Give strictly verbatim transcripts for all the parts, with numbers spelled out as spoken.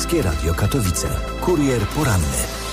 Polskie Radio Katowice. Kurier poranny.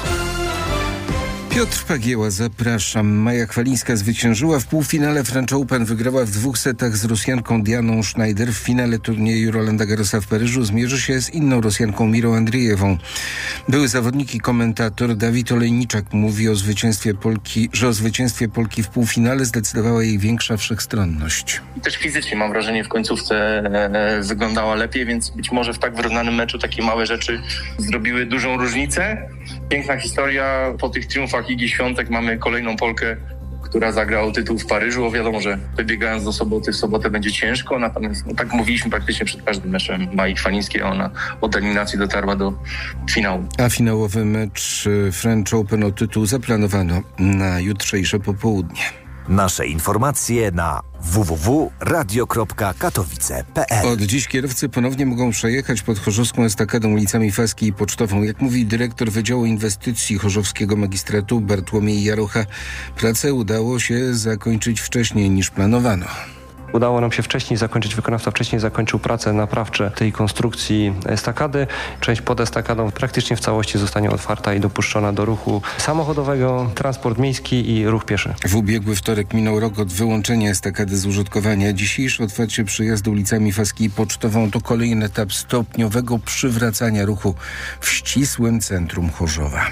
Piotr Pagieła, zapraszam. Maja Chwalińska zwyciężyła w półfinale French Open. Wygrała w dwóch setach z Rosjanką Dianą Schneider. W finale turnieju Rolanda Garrosa w Paryżu zmierzy się z inną Rosjanką Mirą Andrijewą. Były zawodnik i komentator Dawid Olejniczak mówi o zwycięstwie Polki, że o zwycięstwie Polki w półfinale zdecydowała jej większa wszechstronność. Też fizycznie, mam wrażenie, w końcówce e, wyglądała lepiej, więc być może w tak wyrównanym meczu takie małe rzeczy zrobiły dużą różnicę. Piękna historia. Po tych triumfach Igi Świątek mamy kolejną Polkę, która zagra o tytuł w Paryżu. Wiadomo, że wybiegając do soboty, w sobotę będzie ciężko, natomiast no, tak mówiliśmy praktycznie przed każdym meczem Mai Chwalińskiej. Ona od eliminacji dotarła do finału. A finałowy mecz French Open o tytuł zaplanowano na jutrzejsze popołudnie. Nasze informacje na w w w kropka radio kropka katowice kropka p l. Od dziś kierowcy ponownie mogą przejechać pod chorzowską estakadą ulicami Faskiej i Pocztową. Jak mówi dyrektor Wydziału Inwestycji Chorzowskiego Magistratu Bartłomiej Jarocha, pracę udało się zakończyć wcześniej niż planowano. Udało nam się wcześniej zakończyć, wykonawca wcześniej zakończył prace naprawcze tej konstrukcji estakady. Część pod estakadą praktycznie w całości zostanie otwarta i dopuszczona do ruchu samochodowego, transport miejski i ruch pieszy. W ubiegły wtorek minął rok od wyłączenia estakady z użytkowania. Dzisiejsze otwarcie przejazdu ulicami Faskiej i Pocztową to kolejny etap stopniowego przywracania ruchu w ścisłym centrum Chorzowa.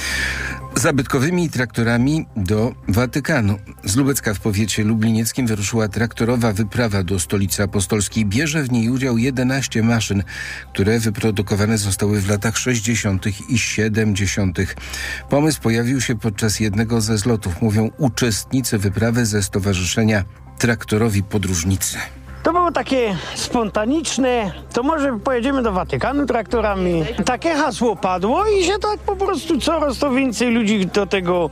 Zabytkowymi traktorami do Watykanu. Z Lubecka w powiecie lublinieckim wyruszyła traktorowa wyprawa do Stolicy Apostolskiej. Bierze w niej udział jedenaście maszyn, które wyprodukowane zostały w latach sześćdziesiątych i siedemdziesiątych. Pomysł pojawił się podczas jednego ze zlotów, mówią uczestnicy wyprawy ze Stowarzyszenia Traktorowi Podróżnicy. To było takie spontaniczne, to może pojedziemy do Watykanu traktorami. Takie hasło padło i się tak po prostu coraz to więcej ludzi do tego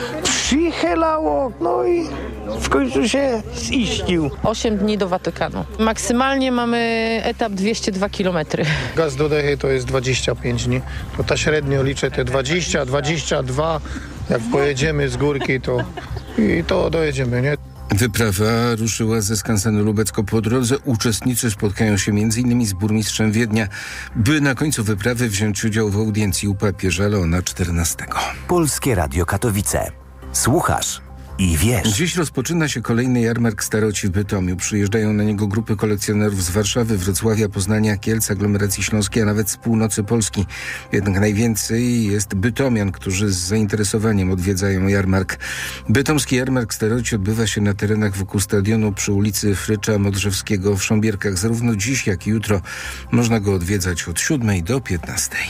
przychylało, no i w końcu się ziścił. osiem dni do Watykanu. Maksymalnie mamy etap dwieście dwa kilometry. Gaz do Dechy to jest dwadzieścia pięć dni, to ta średnio liczę te dwadzieścia, dwadzieścia dwa, jak pojedziemy z górki to i to dojedziemy, nie? Wyprawa ruszyła ze skansenu Lubecko. Po drodze uczestnicy spotkają się między innymi z burmistrzem Wiednia, by na końcu wyprawy wziąć udział w audiencji u papieża Leona czternastego. Polskie Radio Katowice. Słuchasz i wiesz. Dziś rozpoczyna się kolejny jarmark staroci w Bytomiu. Przyjeżdżają na niego grupy kolekcjonerów z Warszawy, Wrocławia, Poznania, Kielc, aglomeracji śląskiej, a nawet z północy Polski. Jednak najwięcej jest bytomian, którzy z zainteresowaniem odwiedzają jarmark. Bytomski jarmark staroci odbywa się na terenach wokół stadionu przy ulicy Frycza Modrzewskiego w Sząbierkach. Zarówno dziś, jak i jutro można go odwiedzać od siódmej do piętnastej.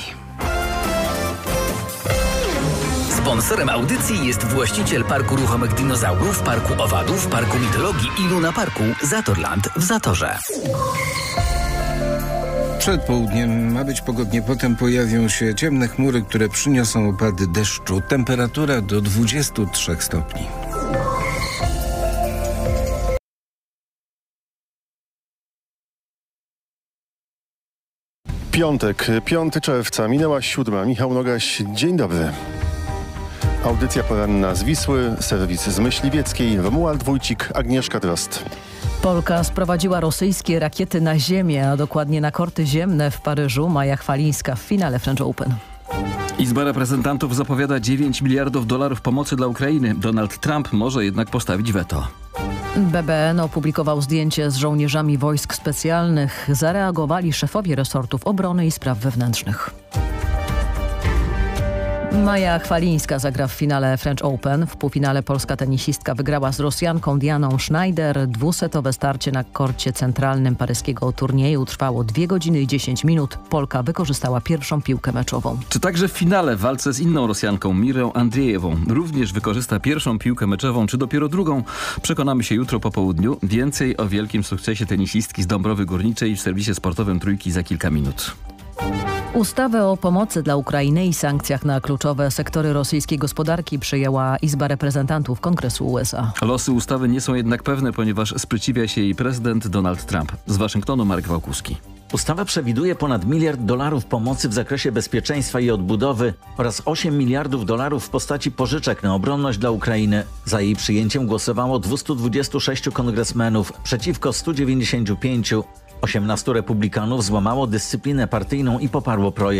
Sponsorem audycji jest właściciel Parku Ruchomych Dinozaurów, Parku Owadów, Parku Mitologii i Luna Parku Zatorland w Zatorze. Przed południem ma być pogodnie, potem pojawią się ciemne chmury, które przyniosą opady deszczu. Temperatura do dwudziestu trzech stopni. Piątek, piątego czerwca, minęła siódma. Michał Nogaś, dzień dobry. Audycja poranna z Wisły, serwis z Myśliwieckiej, Romuald Wójcik, Agnieszka Drost. Polka sprowadziła rosyjskie rakiety na ziemię, a dokładnie na korty ziemne w Paryżu. Maja Chwalińska w finale French Open. Izba Reprezentantów zapowiada dziewięć miliardów dolarów pomocy dla Ukrainy. Donald Trump może jednak postawić weto. B B N opublikował zdjęcie z żołnierzami wojsk specjalnych. Zareagowali szefowie resortów obrony i spraw wewnętrznych. Maja Chwalińska zagra w finale French Open. W półfinale polska tenisistka wygrała z Rosjanką Dianą Schneider. Dwusetowe starcie na korcie centralnym paryskiego turnieju trwało dwie godziny i dziesięć minut. Polka wykorzystała pierwszą piłkę meczową. Czy także w finale w walce z inną Rosjanką Mirą Andrijewą również wykorzysta pierwszą piłkę meczową, czy dopiero drugą? Przekonamy się jutro po południu. Więcej o wielkim sukcesie tenisistki z Dąbrowy Górniczej w serwisie sportowym Trójki za kilka minut. Ustawę o pomocy dla Ukrainy i sankcjach na kluczowe sektory rosyjskiej gospodarki przyjęła Izba Reprezentantów Kongresu U S A. Losy ustawy nie są jednak pewne, ponieważ sprzeciwia się jej prezydent Donald Trump. Z Waszyngtonu Marek Wałkuski. Ustawa przewiduje ponad miliard dolarów pomocy w zakresie bezpieczeństwa i odbudowy oraz osiem miliardów dolarów w postaci pożyczek na obronność dla Ukrainy. Za jej przyjęciem głosowało dwustu dwudziestu sześciu kongresmenów przeciwko stu dziewięćdziesięciu pięciu. osiemnastu republikanów złamało dyscyplinę partyjną i poparło projekt.